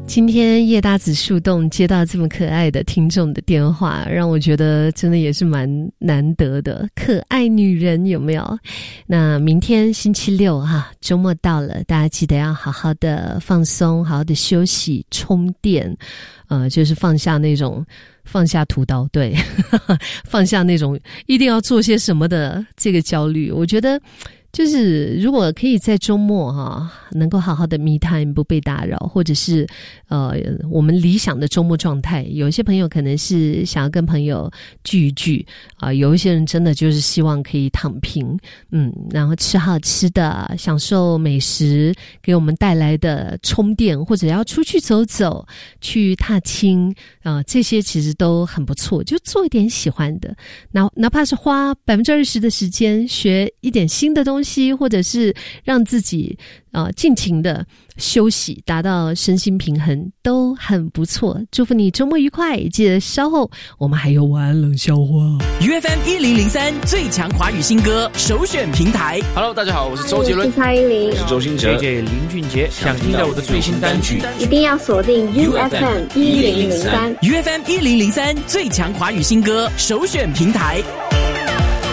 今天叶大子树洞接到这么可爱的听众的电话，让我觉得真的也是蛮难得的，可爱女人有没有？那明天星期六周末到了，大家记得要好好的放松，好好的休息充电，就是放下屠刀，对放下那种一定要做些什么的这个焦虑。我觉得就是如果可以在周末能够好好的 me time 不被打扰，或者是我们理想的周末状态，有一些朋友可能是想要跟朋友聚一聚有一些人真的就是希望可以躺平然后吃好吃的，享受美食给我们带来的充电，或者要出去走走，去踏青这些其实都很不错，就做一点喜欢的，哪怕是花20%的时间学一点新的东西，或者是让自己尽情的休息，达到身心平衡，都很不错。祝福你周末愉快，记得稍后我们还有晚安冷笑话。 UFM 1003最强华语新歌首选平台。 Hello， 大家好，我是周杰伦， 我是蔡依林， 我是周兴哲 ，JJ 林俊杰。想听到我的最新单曲， 一定要锁定 UFM 1003。 UFM 1003最强华语新歌首选平台。